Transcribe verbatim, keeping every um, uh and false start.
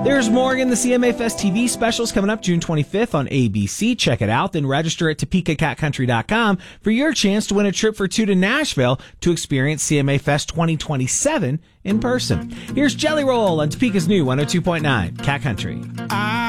There's more in the C M A Fest T V specials coming up June twenty-fifth on A B C. Check it out. Then register at Topeka Cat Country dot com for your chance to win a trip for two to Nashville to experience C M A Fest twenty twenty-seven in person. Here's Jelly Roll on Topeka's new one oh two point nine Cat Country.